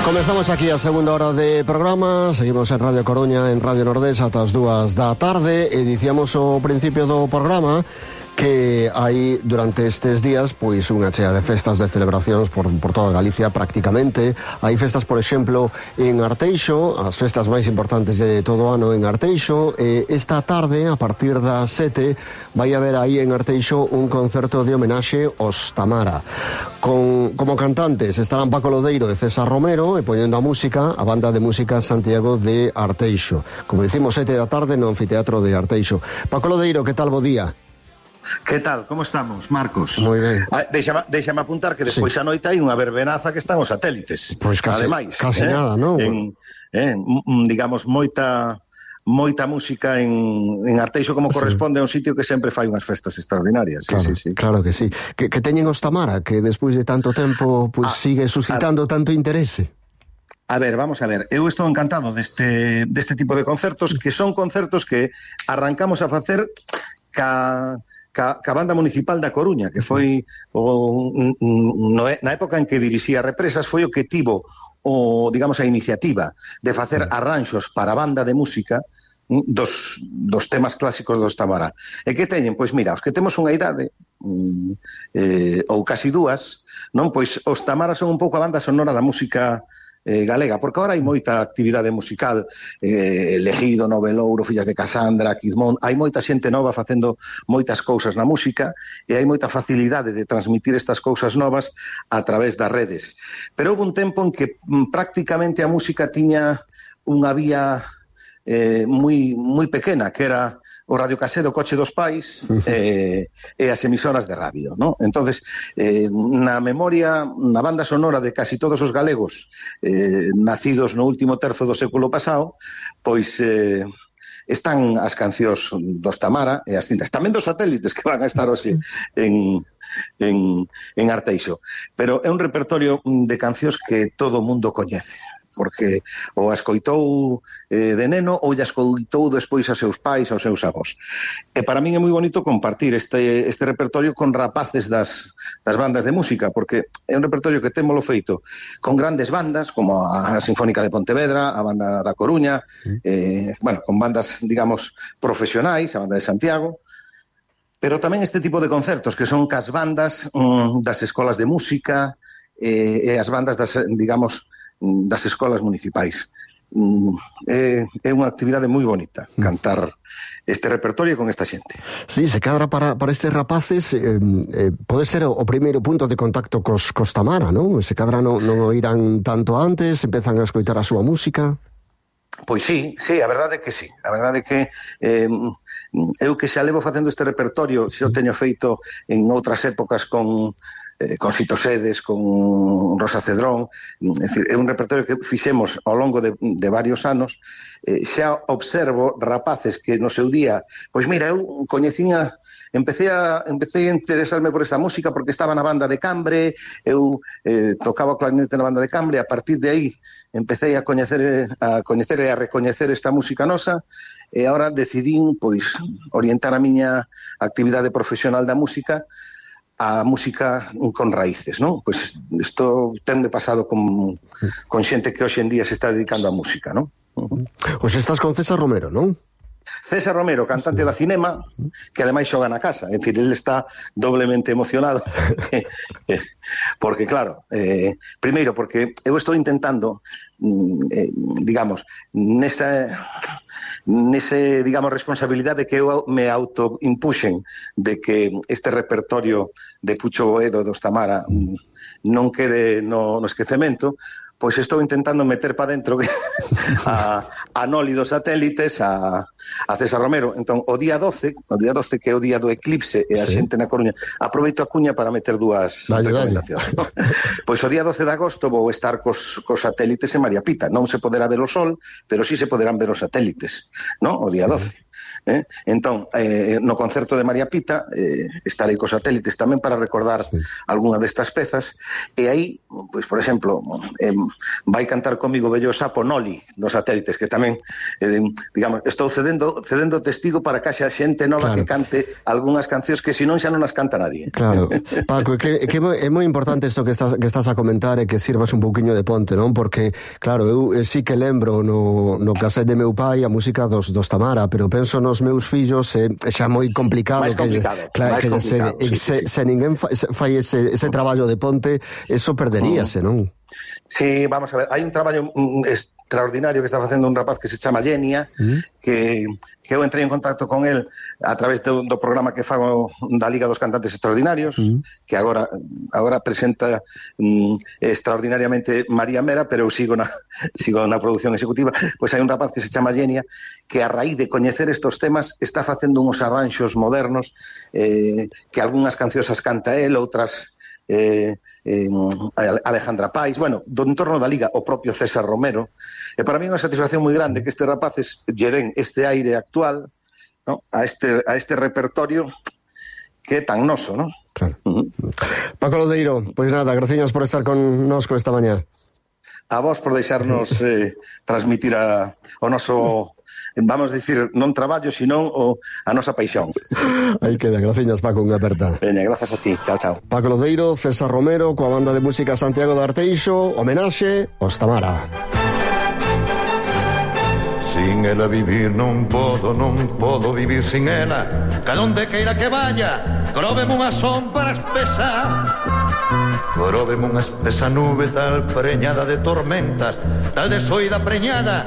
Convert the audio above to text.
Comezamos aquí a segunda hora de programa. Seguimos en Radio Coruña, en Radio Nordés ata as 2 da tarde. E dicíamos ao principio do programa que hai durante estes días pois unha chea de festas, de celebracións por toda Galicia prácticamente. Hai festas, por exemplo, en Arteixo, as festas máis importantes de todo o ano en Arteixo. Esta tarde, a partir das 7, vai haber aí en Arteixo un concerto de homenaxe aos Tamara. Como cantantes estarán Paco Lodeiro e César Romero, e poñendo a música a banda de música Santiago de Arteixo. Como dicimos, 7 da tarde no anfiteatro de Arteixo. Paco Lodeiro, que tal, bo día? Que tal, como estamos, Marcos? Moi ben. Déxame apuntar que despois a noite hai unha verbenaza que están os satélites. Pois casi nada, non? Digamos, moita música en Arteixo como corresponde a un sitio que sempre fai unhas festas extraordinarias. Sí. Claro que sí. Que teñen os Tamara, que despois de tanto tempo pues, sigue suscitando tanto interese. A ver, vamos a ver. Eu estou encantado deste tipo de concertos, que son concertos que arrancamos a facer ca banda municipal da Coruña, que foi na época en que dirixía Represas, foi o que tivo digamos, a iniciativa de facer arranxos para a banda de música dos temas clásicos dos Tamara. E que teñen? Pois mira, os que temos unha idade ou casi dúas, non? Pois os Tamara son un pouco a banda sonora da música galega, porque agora hai moita actividade musical, Legido, Novelouro, Fillas de Casandra, Quizmón, hai moita xente nova facendo moitas cousas na música e hai moita facilidade de transmitir estas cousas novas a través das redes. Pero houve un tempo en que prácticamente a música tiña unha vía moi pequena, que era o radiocasero Coche dos Pais e as emisoras de radio, ¿no? Entonces, na memoria, na banda sonora de casi todos os galegos nacidos no último terzo do século pasado, pois están as cancións dos Tamara e as cintas, tamén dos satélites que van a estar hoxe en Arteixo. Pero é un repertorio de cancións que todo o mundo coñece, porque ou a escoitou de neno ou a escoitou despois a seus pais, aos seus avós. E para min é moi bonito compartir este repertorio con rapaces das bandas de música, porque é un repertorio que témolo feito con grandes bandas, como a Sinfónica de Pontevedra, a banda da Coruña, con bandas, digamos, profesionais, a banda de Santiago, pero tamén este tipo de concertos que son cas bandas das escolas de música e as bandas das, digamos, das escolas municipais. É unha actividade moi bonita cantar este repertorio con esta xente. Sí, se cadra para estes rapaces pode ser o primeiro punto de contacto cos Tamara, non? Se cadra non o irán tanto antes, empezan a escoitar a súa música. Pois sí, a verdade é que sí. A verdade é que eu que xa levo facendo este repertorio, xa o teño feito en outras épocas con Fito Sedes, con Rosa Cedrón, é un repertorio que fixemos ao longo de varios anos. Xa observo rapaces que no seu día, pois mira, eu empecé a interesarme por esta música porque estaba na banda de Cambre, eu tocaba o clarinete na banda de Cambre, a partir de aí empecé a coñecer e a recoñecer esta música nosa, e agora decidín pois orientar a miña actividade profesional da música a música con raíces, non? Pois isto tenme pasado con xente que hoxe en día se está dedicando á música, non? Hoxe estás con César Romero, non? César Romero, cantante da Cinema, que ademais xoga na casa, é dicir, ele está doblemente emocionado porque claro, primeiro porque eu estou intentando digamos, nese, digamos, responsabilidade que eu me autoimpuxen de que este repertorio de Pucho Boedo dos Tamara non quede no esquecemento, pois estou intentando meter para dentro a Noli dos satélites, a César Romero. Entón, o día 12, que é o día do eclipse e a xente na Coruña, aproveito a cuña para meter dúas recomendacións. Pois o día 12 de agosto vou estar cos satélites en María Pita. Non se poderá ver o sol, pero sí se poderán ver os satélites, non? O día 12. Entón, no concerto de María Pita estarei cos satélites tamén para recordar algunha destas pezas, e aí, pois, por exemplo, vai cantar comigo Bello Sapo Noli dos satélites, que tamén, digamos, estou cedendo testigo para que haxa xente nova que cante algunhas cancións que senón xa non as canta nadie. Claro, Paco, que é moi importante isto que estás a comentar, e que sirvas un pouquiño de ponte, non? Porque, claro, eu sí que lembro no cassette de meu pai a música dos Tamara, pero penso nos meus fillos xa moi complicado. Mais complicado. Se ninguén fai ese traballo de ponte, eso perderíase, non? Sí, vamos a ver, hai un traballo extraordinario que está facendo un rapaz que se chama Genia, que eu entrei en contacto con él a través do programa que fago da Liga dos Cantantes Extraordinarios, que agora presenta extraordinariamente María Mera, pero eu sigo na produción executiva. Pois hai un rapaz que se chama Genia, que a raíz de coñecer estos temas está facendo uns arranxos modernos, que algunhas cancións as canta él, outras Alejandra Pais, bueno, do entorno da Liga, o propio César Romero, e para mí é unha satisfacción moi grande que estes rapaces lle den este aire actual, ¿no? a este repertorio que é tan noso, ¿no? Claro. Paco Lodeiro, pois nada, graciñas por estar connosco esta mañá. A vos por deixarnos transmitir o noso, vamos a dicir, non traballo, sino a nosa paixón. Aí queda, graciñas, Paco, unha aperta. Veña, grazas a ti, chao, chao. Paco Lodeiro, César Romero, coa banda de música Santiago de Arteixo, homenaxe aos Tamara. Sin ela vivir non podo vivir sin ela. Cadonde queira que vaya, cróveme unha sombra espesa. Cróveme unha espesa nube tal preñada de tormentas, tal desoida preñada,